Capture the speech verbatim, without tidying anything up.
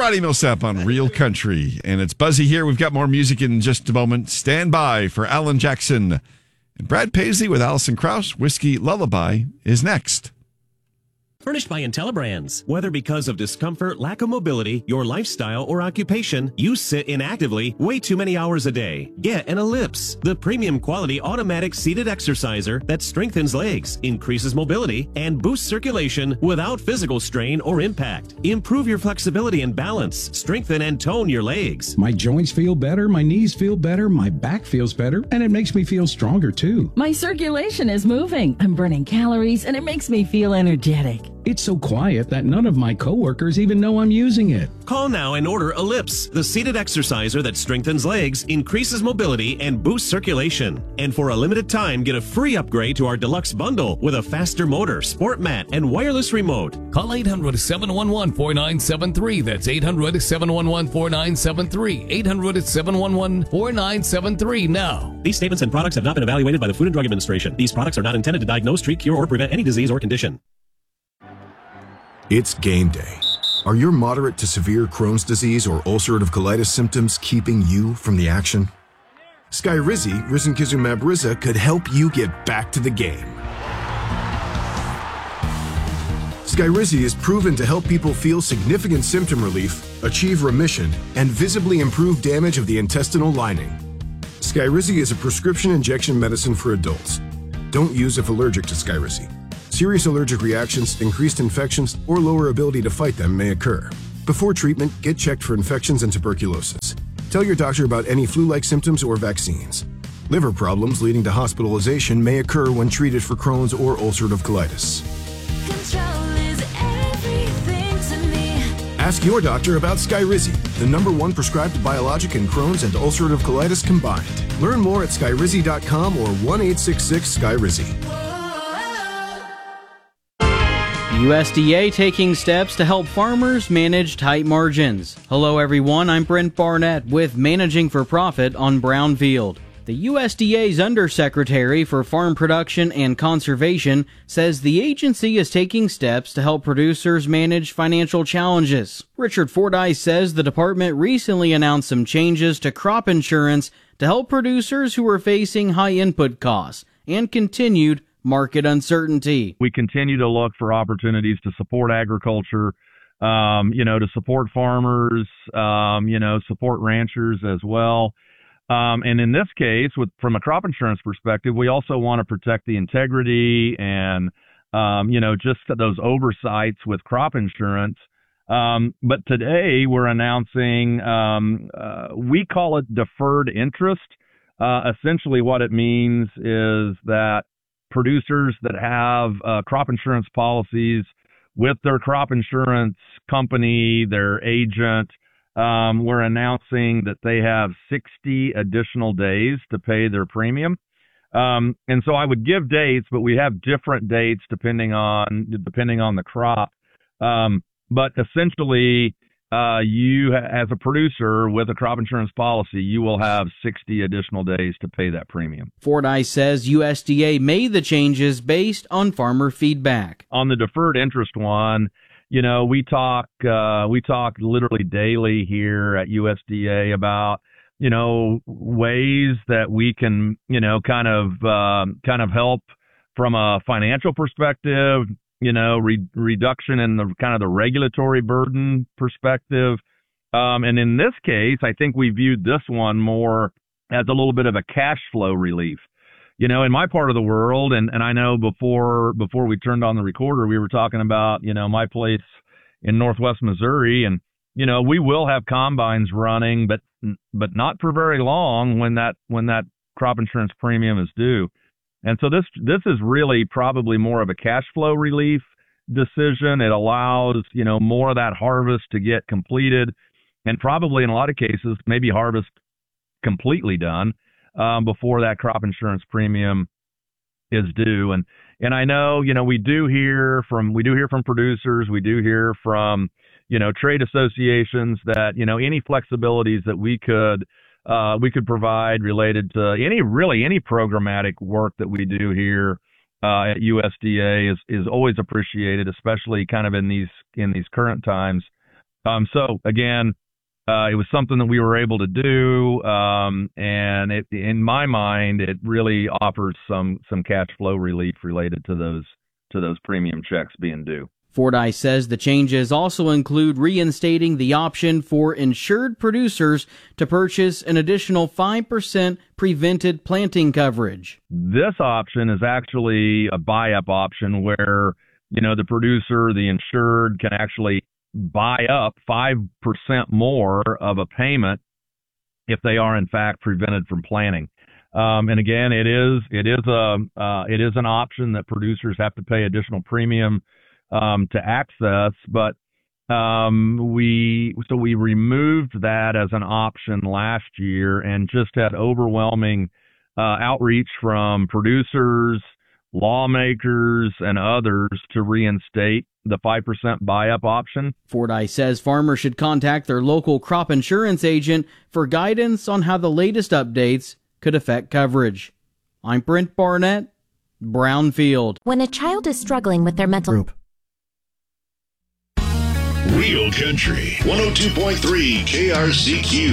Roddy Millsap on Real Country. And it's Buzzy here. We've got more music in just a moment. Stand by for Alan Jackson. And Brad Paisley with Alison Krauss. Whiskey Lullaby is next. Furnished by IntelliBrands. Whether because of discomfort, lack of mobility, your lifestyle, or occupation, you sit inactively way too many hours a day. Get an Ellipse, the premium quality automatic seated exerciser that strengthens legs, increases mobility, and boosts circulation without physical strain or impact. Improve your flexibility and balance. Strengthen and tone your legs. My joints feel better, my knees feel better, my back feels better, and it makes me feel stronger too. My circulation is moving. I'm burning calories, and it makes me feel energetic. It's so quiet that none of my coworkers even know I'm using it. Call now and order Ellipse, the seated exerciser that strengthens legs, increases mobility, and boosts circulation. And for a limited time, get a free upgrade to our deluxe bundle with a faster motor, sport mat, and wireless remote. Call eight hundred, seven one one, four nine seven three. That's eight hundred, seven one one, four nine seven three. eight hundred, seven one one, four nine seven three now. These statements and products have not been evaluated by the Food and Drug Administration. These products are not intended to diagnose, treat, cure, or prevent any disease or condition. It's game day. Are your moderate to severe Crohn's disease or ulcerative colitis symptoms keeping you from the action? Skyrizi, risankizumab Riza, could help you get back to the game. Skyrizi is proven to help people feel significant symptom relief, achieve remission, and visibly improve damage of the intestinal lining. Skyrizi is a prescription injection medicine for adults. Don't use if allergic to Skyrizi. Serious allergic reactions, increased infections, or lower ability to fight them may occur. Before treatment, get checked for infections and tuberculosis. Tell your doctor about any flu-like symptoms or vaccines. Liver problems leading to hospitalization may occur when treated for Crohn's or ulcerative colitis. Control is everything to me. Ask your doctor about Skyrizi, the number one prescribed biologic in Crohn's and ulcerative colitis combined. Learn more at skyrizi dot com or one eight six six Skyrizi. U S D A taking steps to help farmers manage tight margins. Hello everyone, I'm Brent Barnett with Managing for Profit on Brownfield. The U S D A's Undersecretary for Farm Production and Conservation says the agency is taking steps to help producers manage financial challenges. Richard Fordyce says the department recently announced some changes to crop insurance to help producers who are facing high input costs and continued market uncertainty. We continue to look for opportunities to support agriculture, um, you know, to support farmers, um, you know, support ranchers as well. Um, and in this case, with from a crop insurance perspective, we also want to protect the integrity and, um, you know, just those oversights with crop insurance. Um, but today we're announcing, um, uh, we call it deferred interest. Uh, essentially what it means is that producers that have uh, crop insurance policies with their crop insurance company, their agent, um, we're announcing that they have sixty additional days to pay their premium. Um, and so I would give dates, but we have different dates depending on depending on the crop. Um, but essentially, uh, you as a producer with a crop insurance policy, you will have sixty additional days to pay that premium. Fordyce says U S D A made the changes based on farmer feedback. On the deferred interest one, you know, we talk uh, we talk literally daily here at U S D A about, you know, ways that we can, you know, kind of um, kind of help from a financial perspective. You know, re- reduction in the kind of the regulatory burden perspective. Um, and in this case, I think we viewed this one more as a little bit of a cash flow relief. You know, in my part of the world, and, and I know before before we turned on the recorder, we were talking about, you know, my place in Northwest Missouri. And, you know, we will have combines running, but but not for very long when that when that crop insurance premium is due. And so this this is really probably more of a cash flow relief decision. It allows, you know, more of that harvest to get completed and probably in a lot of cases, maybe harvest completely done um, before that crop insurance premium is due. And and I know, you know, we do hear from we do hear from producers. We do hear from, you know, trade associations that, you know, any flexibilities that we could Uh, we could provide related to any, really any programmatic work that we do here uh, at U S D A is, is always appreciated, especially kind of in these in these current times Um, so again, uh, it was something that we were able to do, um, and it, in my mind, it really offers some some cash flow relief related to those to those premium checks being due. Fordyce says the changes also include reinstating the option for insured producers to purchase an additional five percent prevented planting coverage. This option is actually a buy-up option where, you know, the producer, the insured, can actually buy up five percent more of a payment if they are in fact prevented from planting. Um, and again, it is it is a uh, it is an option that producers have to pay additional premium um, to access, but um, we so we removed that as an option last year and just had overwhelming uh, outreach from producers, lawmakers, and others to reinstate the five percent buy-up option. Fordyce says farmers should contact their local crop insurance agent for guidance on how the latest updates could affect coverage. I'm Brent Barnett, Brownfield. When a child is struggling with their mental group. Real Country one oh two point three K R C Q.